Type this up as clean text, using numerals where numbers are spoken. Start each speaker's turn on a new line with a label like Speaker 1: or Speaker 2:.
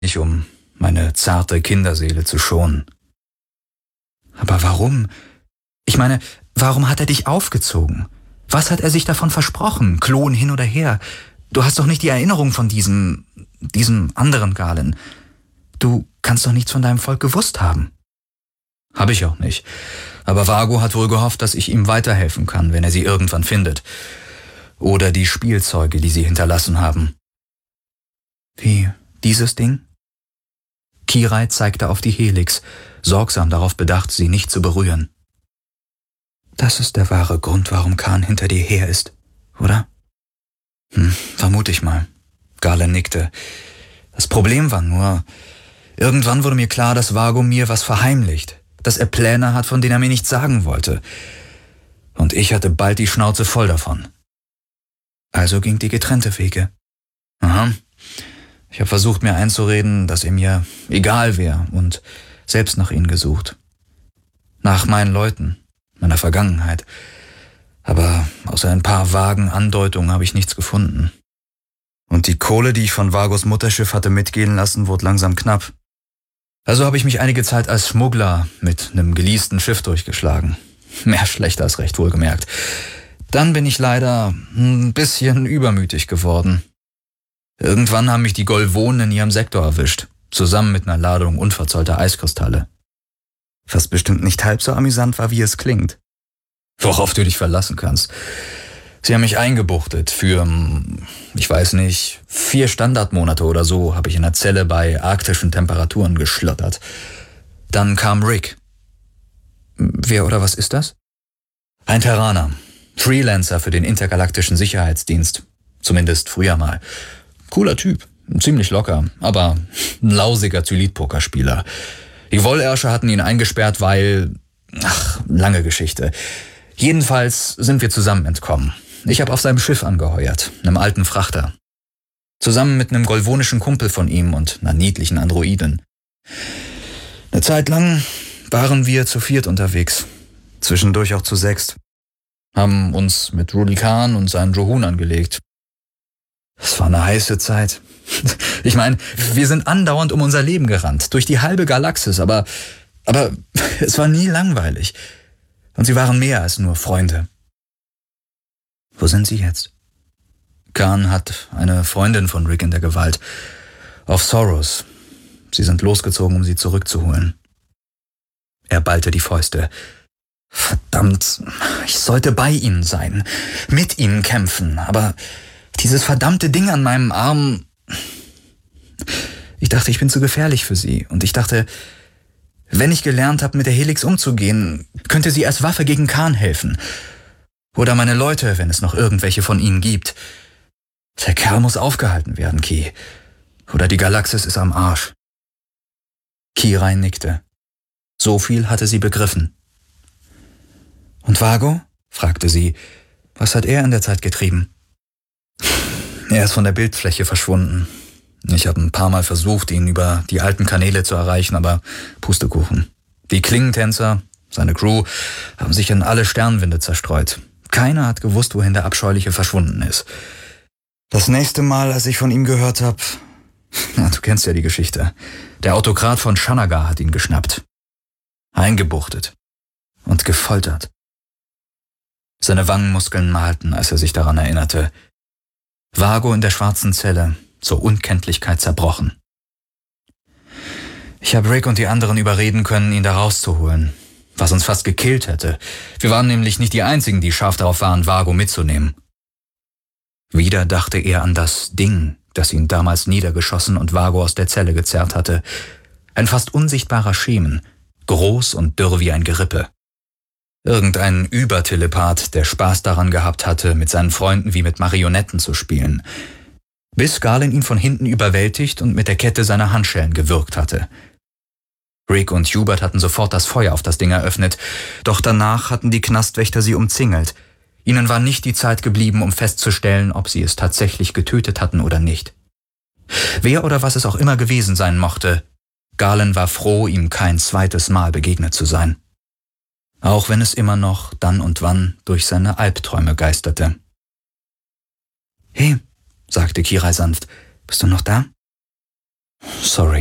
Speaker 1: nicht, um meine zarte Kinderseele zu schonen. Aber warum? Ich meine, warum hat er dich aufgezogen? Was hat er sich davon versprochen? Klon hin oder her? Du hast doch nicht die Erinnerung von diesem anderen Galen. Du kannst doch nichts von deinem Volk gewusst haben. Habe ich auch nicht. Aber Vago hat wohl gehofft, dass ich ihm weiterhelfen kann, wenn er sie irgendwann findet. Oder die Spielzeuge, die sie hinterlassen haben. Wie, dieses Ding? Kirai zeigte auf die Helix, sorgsam darauf bedacht, sie nicht zu berühren. Das ist der wahre Grund, warum Khan hinter dir her ist, oder? Vermute ich mal. Galen nickte. Das Problem war nur, irgendwann wurde mir klar, dass Vago mir was verheimlicht, dass er Pläne hat, von denen er mir nichts sagen wollte. Und ich hatte bald die Schnauze voll davon. Also ging die getrennte Wege. Aha. Ich habe versucht, mir einzureden, dass er mir egal wäre und selbst nach ihnen gesucht. Nach meinen Leuten, meiner Vergangenheit. Aber außer ein paar vagen Andeutungen habe ich nichts gefunden. Und die Kohle, die ich von Vagos Mutterschiff hatte mitgehen lassen, wurde langsam knapp. Also habe ich mich einige Zeit als Schmuggler mit einem geleasten Schiff durchgeschlagen. Mehr schlecht als recht, wohlgemerkt. Dann bin ich leider ein bisschen übermütig geworden. Irgendwann haben mich die Golvonen in ihrem Sektor erwischt, zusammen mit einer Ladung unverzollter Eiskristalle. Was bestimmt nicht halb so amüsant war, wie es klingt. Worauf du dich verlassen kannst. Sie haben mich eingebuchtet für, ich weiß nicht, 4 Standardmonate oder so habe ich in der Zelle bei arktischen Temperaturen geschlottert. Dann kam Rick. Wer oder was ist das? Ein Terraner. Freelancer für den intergalaktischen Sicherheitsdienst. Zumindest früher mal. Cooler Typ, ziemlich locker, aber ein lausiger Zylit-Pokerspieler. Die Wollerscher hatten ihn eingesperrt, weil... lange Geschichte. Jedenfalls sind wir zusammen entkommen. Ich habe auf seinem Schiff angeheuert, einem alten Frachter. Zusammen mit einem golvonischen Kumpel von ihm und einer niedlichen Androidin. Eine Zeit lang waren wir zu 4 unterwegs, zwischendurch auch zu 6. Haben uns mit Ruli Khan und seinen Johun angelegt. Es war eine heiße Zeit. Ich meine, wir sind andauernd um unser Leben gerannt, durch die halbe Galaxis, aber es war nie langweilig. Und sie waren mehr als nur Freunde. Wo sind sie jetzt? Khan hat eine Freundin von Rick in der Gewalt. Auf Soros. Sie sind losgezogen, um sie zurückzuholen. Er ballte die Fäuste. Verdammt, ich sollte bei ihnen sein, mit ihnen kämpfen, aber dieses verdammte Ding an meinem Arm... Ich dachte, ich bin zu gefährlich für sie und ich dachte, wenn ich gelernt habe, mit der Helix umzugehen, könnte sie als Waffe gegen Khan helfen. Oder meine Leute, wenn es noch irgendwelche von ihnen gibt. Der Kerl muss aufgehalten werden, Ki. Oder die Galaxis ist am Arsch. Kirai nickte. So viel hatte sie begriffen. Und Vago? Fragte sie. Was hat er in der Zeit getrieben? Er ist von der Bildfläche verschwunden. Ich habe ein paar Mal versucht, ihn über die alten Kanäle zu erreichen, aber Pustekuchen. Die Klingentänzer, seine Crew, haben sich in alle Sternwinde zerstreut. Keiner hat gewusst, wohin der Abscheuliche verschwunden ist. Das nächste Mal, als ich von ihm gehört habe, du kennst ja die Geschichte, der Autokrat von Shanagar hat ihn geschnappt, eingebuchtet und gefoltert. Seine Wangenmuskeln malten, als er sich daran erinnerte. Vago in der schwarzen Zelle, zur Unkenntlichkeit zerbrochen. Ich habe Rick und die anderen überreden können, ihn da rauszuholen, was uns fast gekillt hätte. Wir waren nämlich nicht die Einzigen, die scharf darauf waren, Vago mitzunehmen. Wieder dachte er an das Ding, das ihn damals niedergeschossen und Vago aus der Zelle gezerrt hatte. Ein fast unsichtbarer Schemen, groß und dürr wie ein Gerippe. Irgendein Übertelepath, der Spaß daran gehabt hatte, mit seinen Freunden wie mit Marionetten zu spielen. Bis Galen ihn von hinten überwältigt und mit der Kette seiner Handschellen gewürgt hatte. Rick und Hubert hatten sofort das Feuer auf das Ding eröffnet, doch danach hatten die Knastwächter sie umzingelt. Ihnen war nicht die Zeit geblieben, um festzustellen, ob sie es tatsächlich getötet hatten oder nicht. Wer oder was es auch immer gewesen sein mochte, Galen war froh, ihm kein zweites Mal begegnet zu sein. Auch wenn es immer noch dann und wann durch seine Albträume geisterte. »Hey«, sagte Kirai sanft, »bist du noch da?« Sorry.